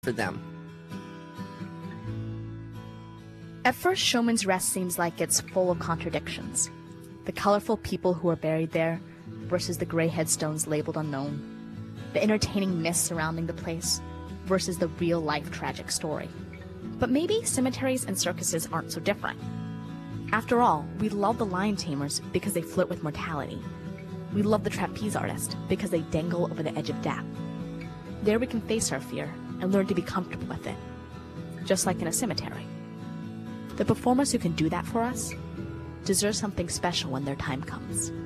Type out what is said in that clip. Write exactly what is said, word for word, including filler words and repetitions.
for them. At first, Showman's Rest seems like it's full of contradictions. The colorful people who are buried there versus the gray headstones labeled unknown. The entertaining myths surrounding the place versus the real-life tragic story. But maybe cemeteries and circuses aren't so different. After all, we love the lion tamers because they flirt with mortality. We love the trapeze artist because they dangle over the edge of death. There we can face our fear and learn to be comfortable with it, just like in a cemetery. The performers who can do that for us deserve something special when their time comes.